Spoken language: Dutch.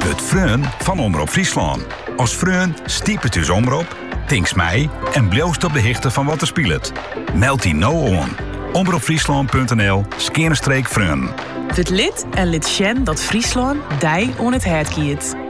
Het Freun van Omroep Friesland. Als Freun stiepet dus omroep, tinks mij en bloost op de hichte van wat er speelt. Meld die nou aan. omroepfriesland.nl/Freun. Het lid en lid Sjen dat Friesland dij on het hert kiet.